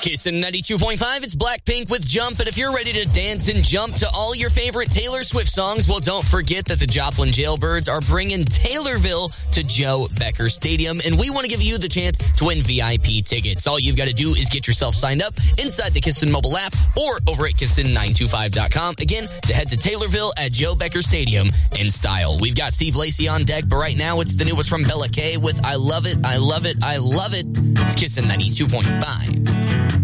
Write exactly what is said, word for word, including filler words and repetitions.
Kissin' ninety-two point five, it's Blackpink with Jump, and if you're ready to dance and jump to all your favorite Taylor Swift songs, well, don't forget that the Joplin Jailbirds are bringing Taylorville to Joe Becker Stadium, and we want to give you the chance to win V I P tickets. All you've got to do is get yourself signed up inside the Kissin' mobile app or over at kissin nine two five dot com. Again, to head to Taylorville at Joe Becker Stadium in style. We've got Steve Lacy on deck, but right now it's the newest from Bella K with I Love It, I Love It, I Love It. It's Kissin' ninety-two point five.